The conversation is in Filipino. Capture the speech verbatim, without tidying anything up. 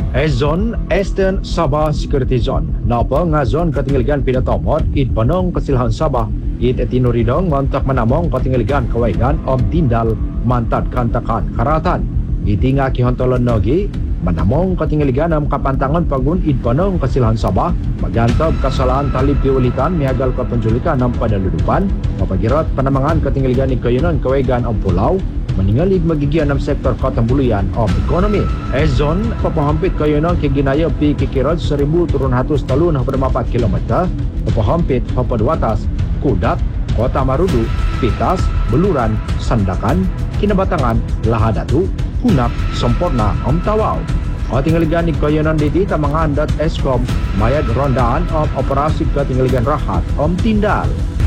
Ezon Eastern Sabah Security Zone. Napa nga zone katingaligan pinatomot it panong kasilhan Sabah it etinuridong mantak manamong katingaligan kawaigan om tindal mantad kantakan karatan. Iti nga kihontolon nogi manamong katingaligan am kapantangan pagun it panong kasilhan Sabah magantab kasalahan talib piulitan mihagal kapanjulikan ng padaludupan mapagirot panamangan katingaligan ni kayunan kawaigan om pulau maningalig magigyan ng sektor katambuluyan o economy. Ezon, papahampit kayo ng kiginaya pi kikirad sa ribu turun hatos talun na mapat kilometer, papahampit papadwatas, kudat, kota marudu, pitas, beluran, sandakan, kinabatangan, lahadatu, hunak, semporna, om tawaw. O tinggaligan ni kayo ng diti tamangan dat eskom mayag rondaan o operasi katinggaligan rahat om tindal.